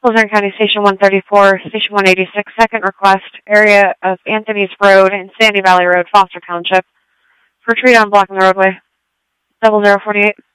Luzerne County Station 134, Station 186, second request, area of Anthony's Road and Sandy Valley Road, Foster Township. Retreat on blocking the roadway. 0048.